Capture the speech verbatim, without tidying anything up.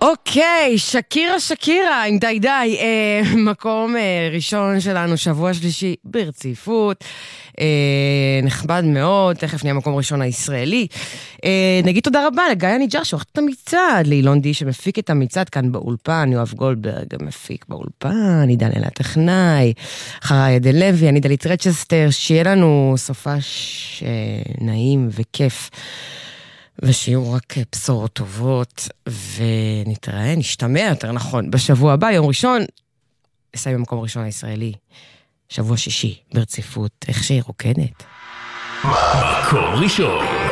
אוקיי, שקירה שקירה, עם די די, אה, מקום אה, ראשון שלנו, שבוע שלישי ברציפות, אה, נכבד מאוד, תכף נהיה מקום ראשון הישראלי. אה, נגיד תודה רבה לגיא ניג'ר שעורכת את המצעד, לאילון די שמפיק את המצעד כאן באולפן, יואב גולדברג המפיק באולפן, עידן אלה הטכנאי, חראי עדן לוי, אני דלית רצ'סטר, שיהיה לנו סופש אה, נעים וכיף. ושיהיו רק בשורות טובות, ונתראה, נשתמע יותר נכון, בשבוע הבא, יום ראשון, נסיים במקום ראשון הישראלי, שבוע שישי, ברציפות, איך שהיא רוקדת. מקום ראשון.